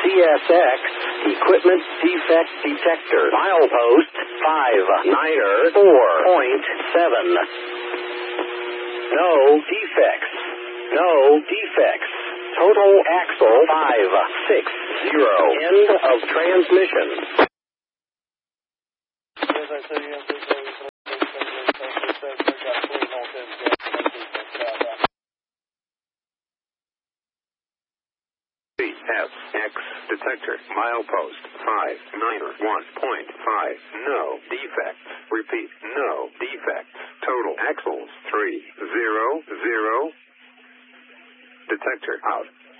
CSX equipment defect detector. Milepost 59er 4.7. No defects. No defects. Total axle 560. End of transmission. CSX detector. Milepost 59er 1.5. No defects. Repeat. No defects. Total axles 300. Detector out.